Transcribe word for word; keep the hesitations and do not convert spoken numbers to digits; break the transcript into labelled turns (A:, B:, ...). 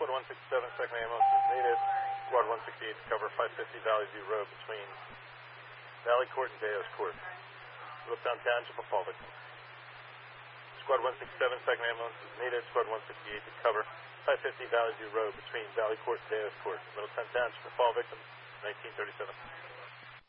A: Squad one sixty-seven, second ambulance is needed. Squad one sixty-eight to cover five fifty Valley View Road between Valley Court and Deos Court. Middletown Township of fall victim. Squad one sixty-seven, second ambulance is needed. Squad one sixty-eight to cover five fifty Valley View Road between Valley Court and Deos Court. Middletown Township of fall victim, nineteen thirty-seven.